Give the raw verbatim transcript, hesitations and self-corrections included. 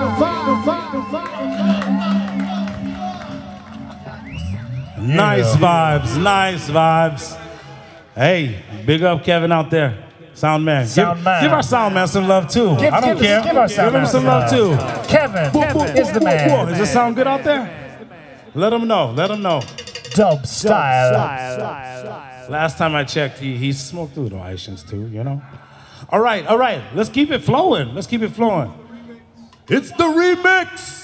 Nice vibes, nice vibes. Hey, big up Kevin out there. Sound man. Sound give, man. give our sound man some love too. Give, I don't give, care. Give, our sound give him man some love too. Kevin, boop, Kevin boop, is the boop, man. boop. Does it sound good out there? Let him know. Let him know. Dub style. Last time I checked, he, he smoked through the Haitians too, you know? All right, all right. Let's keep it flowing. Let's keep it flowing. It's the remix.